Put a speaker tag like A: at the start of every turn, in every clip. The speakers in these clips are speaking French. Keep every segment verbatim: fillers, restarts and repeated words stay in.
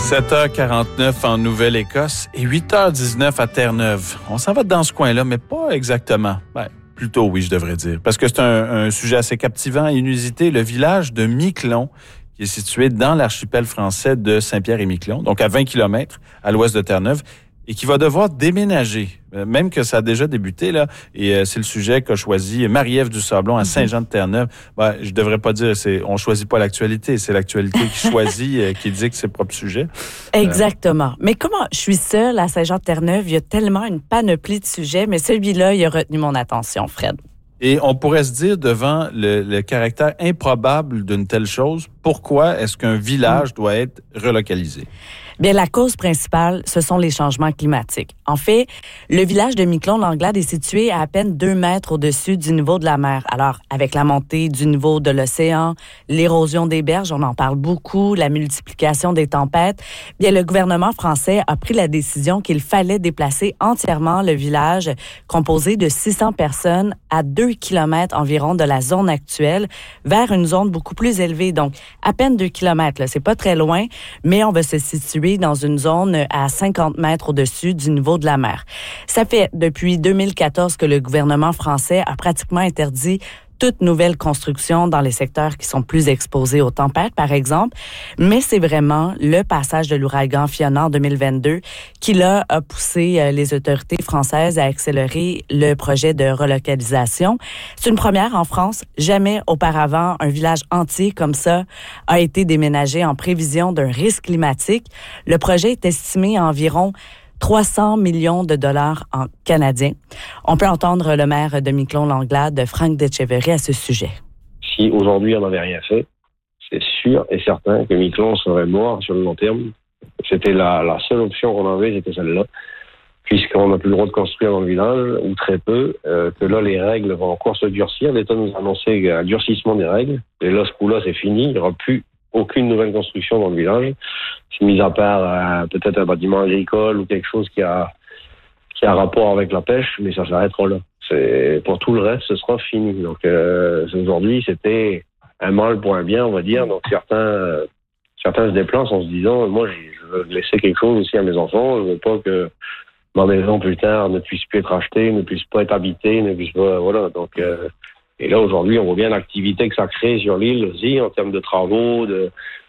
A: sept heures quarante-neuf en Nouvelle-Écosse et huit heures dix-neuf à Terre-Neuve. On s'en va dans ce coin-là, mais pas exactement. Ben, plutôt oui, je devrais dire. Parce que c'est un, un sujet assez captivant et inusité. Le village de Miquelon, qui est situé dans l'archipel français de Saint-Pierre-et-Miquelon, donc à vingt kilomètres à l'ouest de Terre-Neuve, et qui va devoir déménager, même que ça a déjà débuté, là. Et euh, c'est le sujet qu'a choisi Marie-Ève Dusablon à Saint-Jean-de-Terre-Neuve. Ben, je devrais pas dire, c'est, on choisit pas l'actualité, c'est l'actualité qui choisit, euh, qui dicte ses propres sujets.
B: Exactement. Euh, mais comment, je suis seule à Saint-Jean-de-Terre-Neuve, il y a tellement une panoplie de sujets, mais celui-là, il a retenu mon attention, Fred.
A: Et on pourrait se dire, devant le, le caractère improbable d'une telle chose, pourquoi est-ce qu'un village mmh. doit être relocalisé?
B: Bien, la cause principale, ce sont les changements climatiques. En fait, le village de Miquelon-Langlade est situé à à peine deux mètres au-dessus du niveau de la mer. Alors, avec la montée du niveau de l'océan, l'érosion des berges, on en parle beaucoup, la multiplication des tempêtes, bien, le gouvernement français a pris la décision qu'il fallait déplacer entièrement le village composé de six cents personnes à deux kilomètres environ de la zone actuelle vers une zone beaucoup plus élevée. Donc, à peine deux kilomètres, là, c'est pas très loin, mais on va se situer dans une zone à cinquante mètres au-dessus du niveau de la mer. Ça fait depuis deux mille quatorze que le gouvernement français a pratiquement interdit toute nouvelle construction dans les secteurs qui sont plus exposés aux tempêtes, par exemple. Mais c'est vraiment le passage de l'ouragan Fiona en deux mille vingt-deux qui, là, a poussé les autorités françaises à accélérer le projet de relocalisation. C'est une première en France. Jamais auparavant, un village entier comme ça a été déménagé en prévision d'un risque climatique. Le projet est estimé à environ trois cents millions de dollars en canadiens. On peut entendre le maire de Miquelon-Langlade, Frank Detcheverry, à ce sujet.
C: Si aujourd'hui on n'avait rien fait, c'est sûr et certain que Miquelon serait mort sur le long terme. C'était la, la seule option qu'on avait, c'était celle-là, puisqu'on n'a plus le droit de construire dans le village, ou très peu, euh, que là les règles vont encore se durcir. L'État nous a annoncé un durcissement des règles, et là ce coup-là c'est fini, il n'y aura plus aucune nouvelle construction dans le village, mis à part euh, peut-être un bâtiment agricole ou quelque chose qui a qui a un rapport avec la pêche, mais ça s'arrêtera là. C'est pour tout le reste, ce sera fini. Donc euh, aujourd'hui, c'était un mal pour un bien, on va dire. Donc certains euh, certains se déplacent en se disant, moi, je veux laisser quelque chose aussi à mes enfants. Je veux pas que ma maison plus tard ne puisse plus être achetée, ne puisse pas être habitée, ne puisse pas, voilà. Donc euh, et là aujourd'hui, on voit bien l'activité que ça crée sur l'île aussi en termes de travaux, de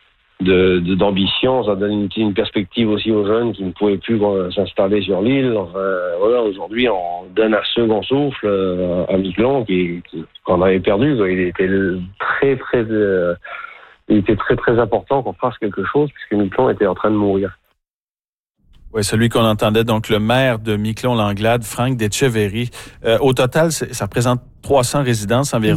C: De, de, d'ambition, ça donne une, une perspective aussi aux jeunes qui ne pouvaient plus euh, s'installer sur l'île. Enfin, voilà, aujourd'hui, on donne un second souffle euh, à Miquelon qui, qui, qu'on avait perdu. Quoi. Il était très, très, euh, il était très, très important qu'on fasse quelque chose puisque Miquelon était en train de mourir.
A: Oui, celui qu'on entendait, donc le maire de Miquelon-Langlade, Frank Detcheverry. Euh, au total, ça représente trois cents résidences environ.